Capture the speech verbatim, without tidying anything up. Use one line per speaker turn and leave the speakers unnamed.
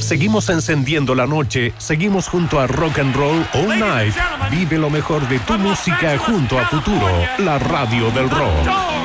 Seguimos encendiendo la noche, seguimos junto a Rock and Roll All Night. Vive lo mejor de tu música junto a Futuro, la radio del rock.